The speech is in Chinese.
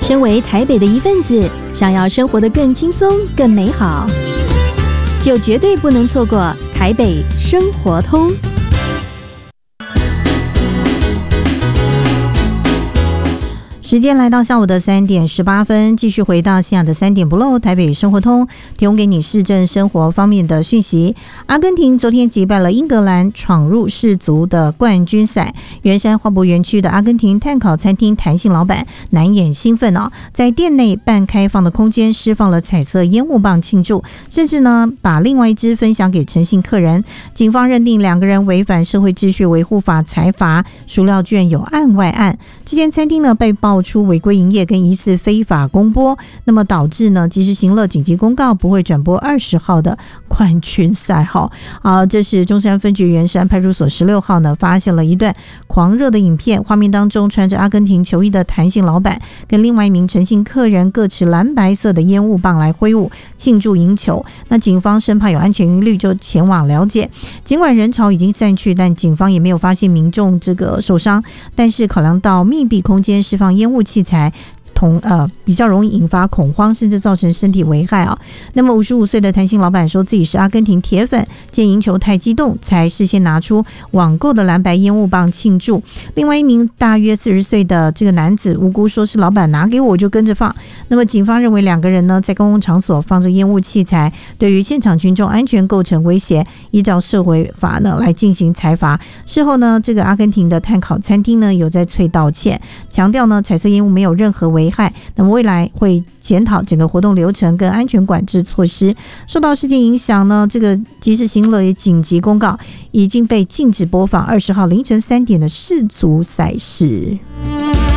身为台北的一份子，想要生活得更轻松、更美好，就绝对不能错过台北生活通。 时间来到下午的3点18分，继续回到西亚的3点不漏台北生活通，提供给你市政生活方面的讯息。阿根廷昨天击败了英格兰，闯入世足的冠军赛。圆山花博园区的阿根廷炭烤餐厅弹性老板难掩兴奋哦，在店内半开放的空间释放了彩色烟雾棒庆祝，甚至呢把另外一支分享给诚信客人。警方认定2个人违反社会秩序维护法裁罚，赎料券有案外案。这间餐厅呢被爆出违规营业跟疑似非法公播，那么导致呢及时行乐紧急公告不会转播20号的冠军赛。这是中山分局圆山派出所16号呢发现了一段狂热的影片，画面当中穿着阿根廷球衣的弹性老板跟另外一名诚信客人各持蓝白色的烟雾棒来挥舞庆祝赢球。那警方生怕有安全疑虑就前往了解，尽管人潮已经散去，但警方也没有发现民众这个受伤，但是考量到密闭空间释放烟雾器材比较容易引发恐慌，甚至造成身体危害啊。那么55岁的弹性老板说自己是阿根廷铁粉，见赢球太激动，才事先拿出网购的蓝白烟雾棒庆祝。另外一名大约40岁的这个男子无辜说是老板拿给我就跟着放。那么警方认为2个人呢在公共场所放着烟雾器材，对于现场群众安全构成威胁，依照社会法呢来进行裁罚。事后呢，这个阿根廷的炭烤餐厅呢有在催道歉，强调呢彩色烟雾没有任何危害，那么未来会检讨整个活动流程跟安全管制措施。受到事件影响呢，这个及时行乐也紧急公告，已经被禁止播放20号凌晨3点的世足赛事。